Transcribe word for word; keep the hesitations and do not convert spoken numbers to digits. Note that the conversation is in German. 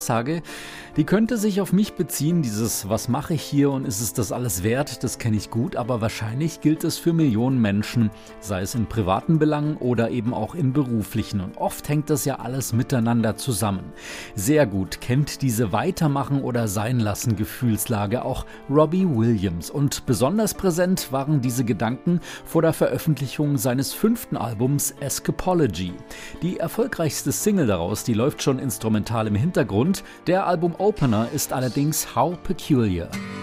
Aussage, die könnte sich auf mich beziehen, dieses "Was mache ich hier und ist es das alles wert?", das kenne ich gut, aber wahrscheinlich gilt es für Millionen Menschen, sei es in privaten Belangen oder eben auch in beruflichen, und oft hängt das ja alles miteinander zusammen. Sehr gut kennt diese Weitermachen oder Seinlassen Gefühlslage auch Robbie Williams, und besonders präsent waren diese Gedanken vor der Veröffentlichung seines fünften Albums Escapology. Die erfolgreichste Single daraus, die läuft schon instrumental im Hintergrund. Der Album-Opener ist allerdings How Peculiar.